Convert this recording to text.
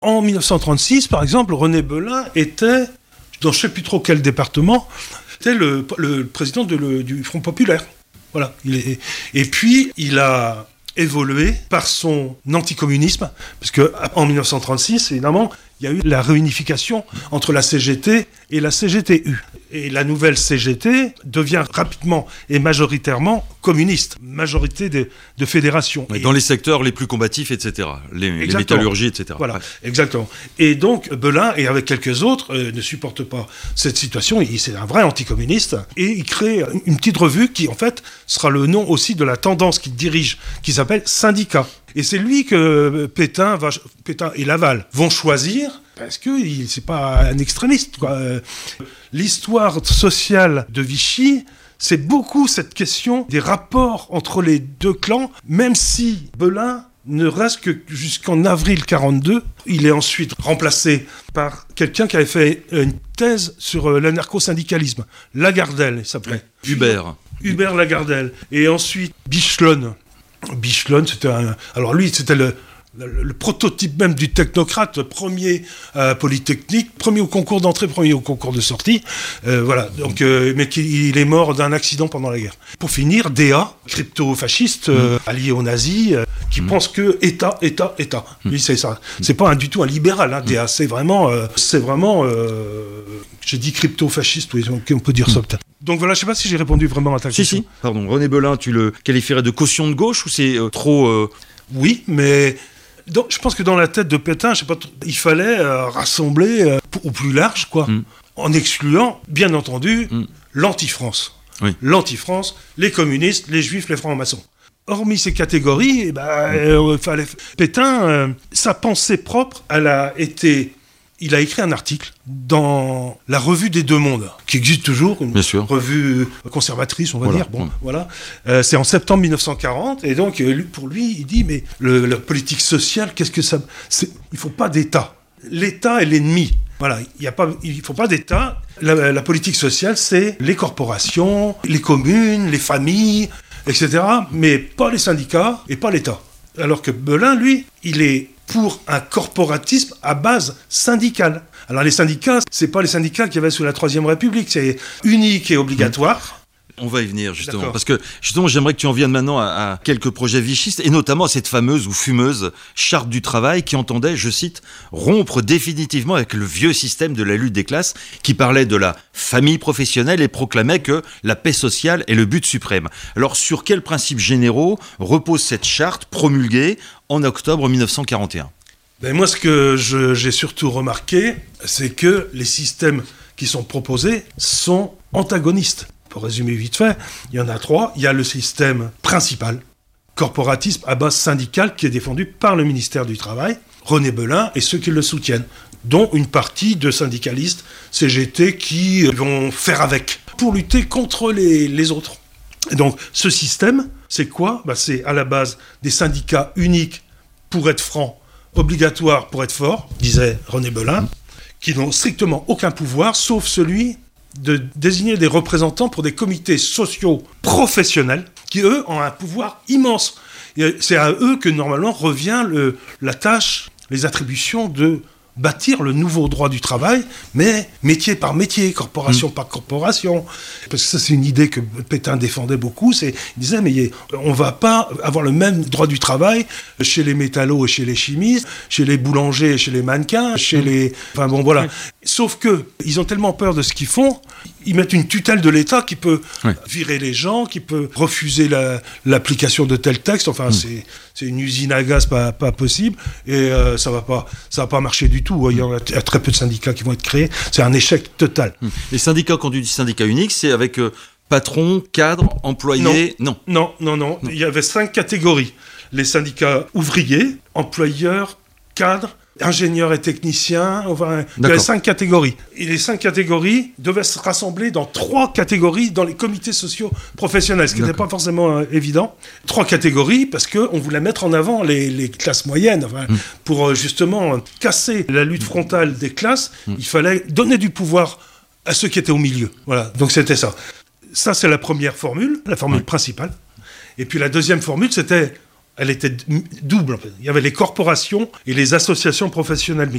En 1936, par exemple, René Belin était, dans je ne sais plus trop quel département, était le président du Front populaire. Voilà. Et puis, il a évolué par son anticommunisme, parce qu'en 1936, évidemment, il y a eu la réunification entre la CGT et la CGTU. Et la nouvelle CGT devient rapidement et majoritairement communiste, majorité de fédération. Ouais, dans les secteurs les plus combatifs, etc. Les métallurgies, etc. Voilà, ouais. Exactement. Et donc, Belin, et avec quelques autres, ne supporte pas cette situation. C'est un vrai anticommuniste. Et il crée une petite revue qui, en fait, sera le nom aussi de la tendance qu'il dirige, qui s'appelle Syndicat. Et c'est lui que Pétain et Laval vont choisir, parce que c'est pas un extrémiste, quoi. L'histoire sociale de Vichy, c'est beaucoup cette question des rapports entre les deux clans, même si Belin ne reste que jusqu'en avril 1942. Il est ensuite remplacé par quelqu'un qui avait fait une thèse sur l'anarcho-syndicalisme. Lagardelle, il s'appelait. Hubert Lagardelle. Et ensuite, Bichelon, c'était alors lui, c'était le prototype même du technocrate, premier Polytechnique, premier au concours d'entrée, premier au concours de sortie. Voilà. Donc, mais il est mort d'un accident pendant la guerre. Pour finir, DA, crypto-fasciste, allié aux nazis, qui pense que État. Lui, c'est ça. C'est pas du tout un libéral, hein, DA. C'est vraiment, j'ai dit crypto-fasciste, oui, on peut dire ça peut-être. Donc voilà, je sais pas si j'ai répondu vraiment à ta question. Si. Pardon, René Belin, tu le qualifierais de caution de gauche ou c'est trop... Oui, mais donc, je pense que dans la tête de Pétain, il fallait rassembler au plus large, quoi, en excluant, bien entendu, l'anti-France. Oui. L'anti-France, les communistes, les juifs, les francs-maçons. Hormis ces catégories, Pétain, sa pensée propre, il a écrit un article dans la revue des Deux Mondes, qui existe toujours, une revue conservatrice, on va dire. Bon, voilà. C'est en septembre 1940, et donc pour lui, il dit mais la politique sociale, qu'est-ce que ça il faut pas d'État. L'État est l'ennemi. Voilà, il faut pas d'État. La politique sociale, c'est les corporations, les communes, les familles, etc. Mais pas les syndicats et pas l'État. Alors que Belin, lui, il est pour un corporatisme à base syndicale. Alors les syndicats, c'est pas les syndicats qu'il y avait sous la Troisième République, c'est unique et obligatoire. On va y venir justement, parce que justement j'aimerais que tu en viennes maintenant à quelques projets vichistes, et notamment à cette fameuse ou fumeuse charte du travail qui entendait, je cite, rompre définitivement avec le vieux système de la lutte des classes qui parlait de la famille professionnelle et proclamait que la paix sociale est le but suprême. Alors sur quels principes généraux repose cette charte promulguée en octobre 1941 ? Moi, ce que j'ai surtout remarqué, c'est que les systèmes qui sont proposés sont antagonistes. Pour résumer vite fait, il y en a 3. Il y a le système principal, corporatisme à base syndicale, qui est défendu par le ministère du Travail, René Belin et ceux qui le soutiennent, dont une partie de syndicalistes CGT qui vont faire avec pour lutter contre les autres. Et donc, ce système, c'est quoi ? C'est à la base des syndicats uniques pour être francs, obligatoires pour être forts, disait René Belin, qui n'ont strictement aucun pouvoir, sauf celui de désigner des représentants pour des comités sociaux professionnels qui, eux, ont un pouvoir immense. Et c'est à eux que, normalement, revient la tâche, les attributions de bâtir le nouveau droit du travail, mais métier par métier, corporation par corporation. Parce que ça, c'est une idée que Pétain défendait beaucoup. Il disait, mais on ne va pas avoir le même droit du travail chez les métallos et chez les chimistes, chez les boulangers et chez les mannequins, chez les... Enfin bon, voilà. Sauf qu'ils ont tellement peur de ce qu'ils font, ils mettent une tutelle de l'État qui peut virer les gens, qui peut refuser l'application de tel texte. Enfin, c'est une usine à gaz pas possible, et ça va pas marcher du tout. Il y a très peu de syndicats qui vont être créés. C'est un échec total. Les syndicats, quand tu dis syndicat unique, c'est avec patron, cadre, employé. Non. Il y avait 5 catégories. Les syndicats ouvriers, employeurs, cadres, ingénieurs et techniciens, enfin, il y avait 5 catégories. Et les 5 catégories devaient se rassembler dans 3 catégories dans les comités sociaux professionnels, ce qui n'était pas forcément évident. 3 catégories, parce qu'on voulait mettre en avant les classes moyennes. Enfin, pour justement casser la lutte frontale des classes, il fallait donner du pouvoir à ceux qui étaient au milieu. Voilà, donc c'était ça. Ça, c'est la première formule, la formule principale. Et puis la deuxième formule, elle était double. En fait. Il y avait les corporations et les associations professionnelles mixtes.